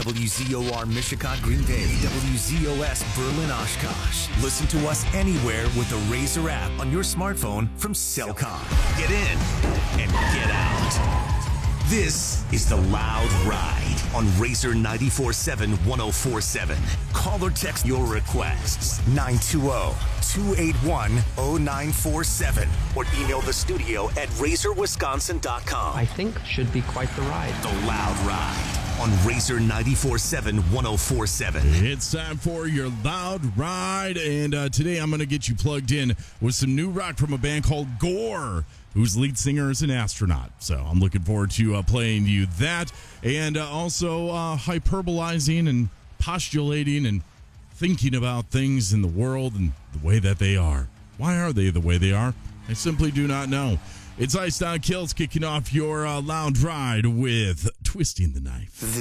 WZOR Mishicot, Green Bay, WZOS Berlin, Oshkosh. Listen to us anywhere with the Razor app on your smartphone from Cellcom. Get in and get out. This is The Loud Ride on Razor 94.7 1047. Call or text your requests 920-281-0947 or email the studio at razorwisconsin.com. I think should be quite the ride. The Loud Ride on Razor 94.7 1047. It's time for your Loud Ride, and today I'm going to get you plugged in with some new rock from a band called Gore, whose lead singer is an astronaut. So I'm looking forward to playing you that, and also hyperbolizing and postulating and thinking about things in the world and the way that they are. Why are they the way they are? I simply do not know. It's Iced Out Kills kicking off your Loud Ride with Twisting the Knife.